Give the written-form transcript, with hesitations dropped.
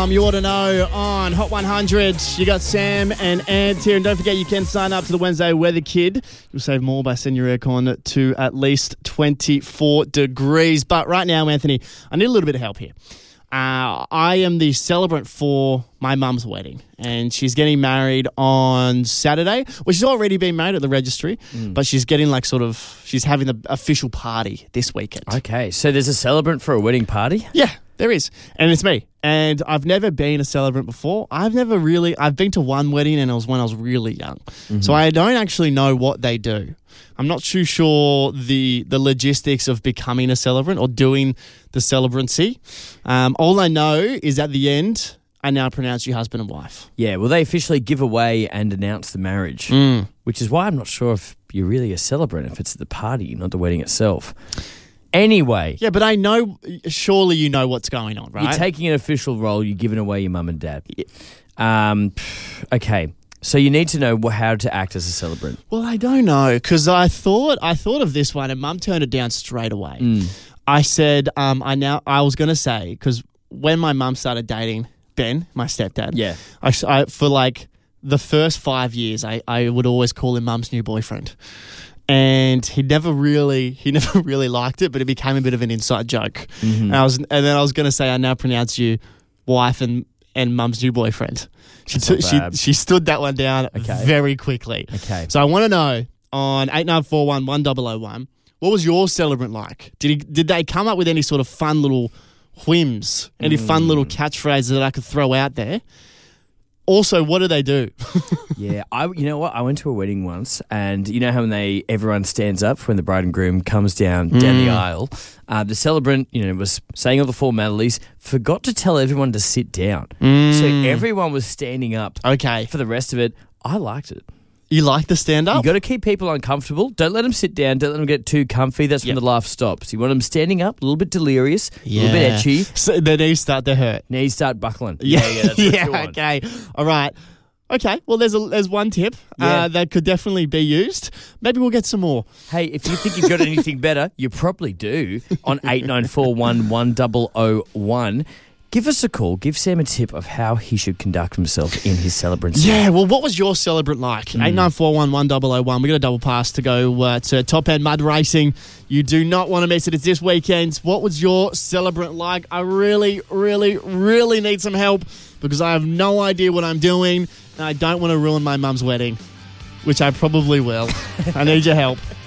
You ought to know on Hot 100. You got Sam and Ant here. And don't forget, you can sign up to the Wednesday Weather Kid. You'll save more by setting your aircon to at least 24 degrees. But right now, Anthony, I need a little bit of help here. I am the celebrant for my mum's wedding, and she's getting married on Saturday. Well, she's already been married at the registry, but she's getting she's having the official party this weekend. Okay, so there's a celebrant for a wedding party? Yeah, there is. And it's me. And I've never been a celebrant before. I've been to one wedding, and it was when I was really young. Mm-hmm. So I don't actually know what they do. I'm not too sure the logistics of becoming a celebrant or doing the celebrancy. All I know is at the end, I now pronounce you husband and wife. Yeah, well, they officially give away and announce the marriage, which is why I'm not sure if you're really a celebrant, if it's at the party, not the wedding itself. Anyway. Yeah, but I know, surely you know what's going on, right? You're taking an official role, you're giving away your mum and dad. Yeah. Okay. So you need to know how to act as a celebrant. Well, I don't know, because I thought of this one and Mum turned it down straight away. I said, I was going to say, because when my mum started dating Ben, my stepdad, yeah, I for like the first 5 years, I would always call him Mum's new boyfriend. And he never really liked it, but it became a bit of an inside joke. Mm-hmm. And then I was going to say, I now pronounce you wife and Mum's new boyfriend. She stood that one down very quickly. Okay. So I want to know on 8941 1001, what was your celebrant like? Did they come up with any sort of fun little whims, any fun little catchphrases that I could throw out there? Also, what do they do? Yeah, you know what? I went to a wedding once, and you know how when everyone stands up when the bride and groom comes down the aisle. The celebrant, was saying all the formalities, forgot to tell everyone to sit down. So everyone was standing up. Okay. For the rest of it, I liked it. You like the stand-up? You got to keep people uncomfortable. Don't let them sit down. Don't let them get too comfy. That's when the laugh stops. You want them standing up, a little bit delirious, a little bit etchy. So their knees start to hurt. Knees start buckling. Yeah, that's what you want. Okay. All right. Okay, well, there's one tip that could definitely be used. Maybe we'll get some more. Hey, if you think you've got anything better, you probably do on 8941 1001. Give us a call. Give Sam a tip of how he should conduct himself in his celebrancy. Yeah, well, what was your celebrant like? 8941 1001. We got a double pass to go to Top End Mud Racing. You do not want to miss it. It's this weekend. What was your celebrant like? I really, really, really need some help because I have no idea what I'm doing and I don't want to ruin my mum's wedding, which I probably will. I need your help.